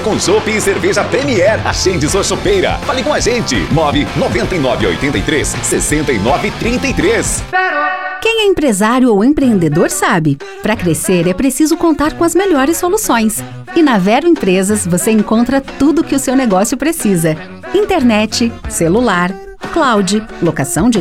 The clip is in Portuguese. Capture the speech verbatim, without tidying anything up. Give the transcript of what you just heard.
com chopp e cerveja Premier. Agende sua chopeira. Fale com a gente. nove nove nove oito três seis nove três três. Quem é empresário ou empreendedor sabe, para crescer é preciso contar com as melhores soluções. E na Vero Empresas você encontra tudo que o seu negócio precisa: internet, celular, cloud, locação de